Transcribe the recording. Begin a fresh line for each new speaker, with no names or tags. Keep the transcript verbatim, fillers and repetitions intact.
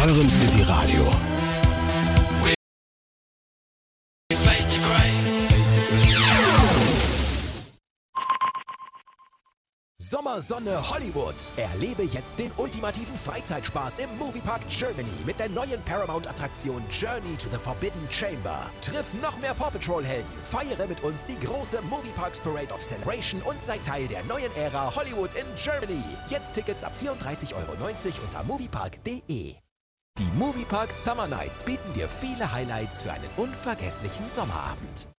eurem City Radio. Sommersonne Hollywood. Erlebe jetzt den ultimativen Freizeitspaß im Moviepark Germany mit der neuen Paramount-Attraktion Journey to the Forbidden Chamber. Triff noch mehr Paw Patrol-Helden, feiere mit uns die große Movieparks Parade of Celebration und sei Teil der neuen Ära Hollywood in Germany. Jetzt Tickets ab vierunddreißig Euro neunzig unter moviepark punkt de. Die Moviepark Summer Nights bieten dir viele Highlights für einen unvergesslichen Sommerabend.